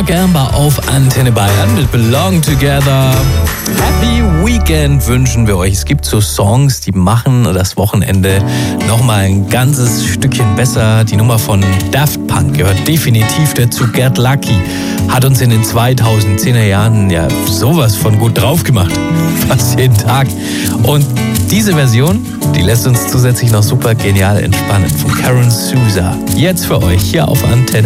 Mark Amber auf Antenne Bayern mit Belong Together. Happy Weekend wünschen wir euch. Es gibt so Songs, die machen das Wochenende nochmal ein ganzes Stückchen besser. Die Nummer von Daft Punk gehört definitiv dazu. Get Lucky hat uns in den 2010er Jahren ja sowas von gut drauf gemacht. Fast jeden Tag. Und diese Version, die lässt uns zusätzlich noch super genial entspannen. Von Karen Souza. Jetzt für euch hier auf Antenne.